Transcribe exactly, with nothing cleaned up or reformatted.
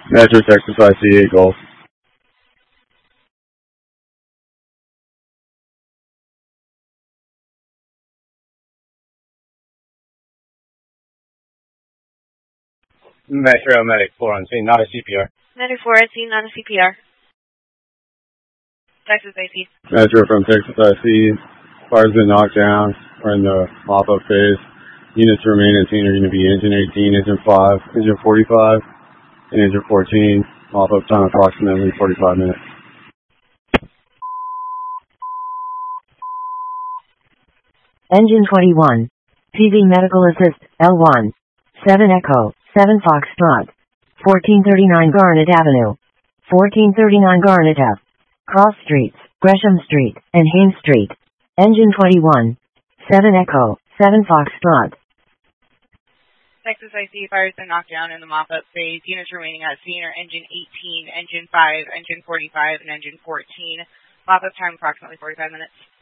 Metro Texas I C eight Golf. Metro Medic four on scene, not a C P R. Medic four on scene, not a C P R. Texas I C. Metro from Texas I C. Fire's been knocked down. We're in the mop-up phase. Units remaining at scene are going to be engine eighteen, engine five, engine forty-five, and engine fourteen. Mop-up time approximately forty-five minutes. Engine twenty-one. P V Medical Assist, L one. seven Echo, seven Foxtrot. fourteen thirty-nine Garnet Avenue. fourteen thirty-nine Garnet Ave. Cross Streets, Gresham Street, and Haines Street. Engine twenty-one. seven Echo, seven Foxtrot. Texas I C, fire's been knocked down in the mop-up phase. Units remaining at scene are engine eighteen, engine five, engine forty-five, and engine fourteen. Mop-up time approximately forty-five minutes.